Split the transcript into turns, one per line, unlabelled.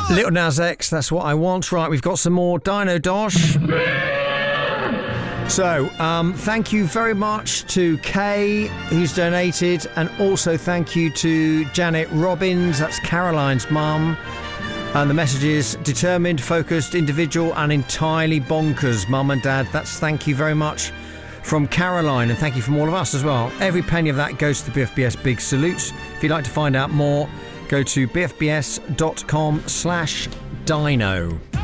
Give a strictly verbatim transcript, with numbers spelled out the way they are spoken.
Little Nas X, that's what I want. Right, we've got some more Dino Dosh. So, um, thank you very much to Kay, who's donated, and also thank you to Janet Robbins, that's Caroline's mum. And the message is determined, focused, individual, and entirely bonkers, mum and dad. That's thank you very much from Caroline, and thank you from all of us as well. Every penny of that goes to the B F B S Big Salute. If you'd like to find out more, go to bfbs.com slash dino.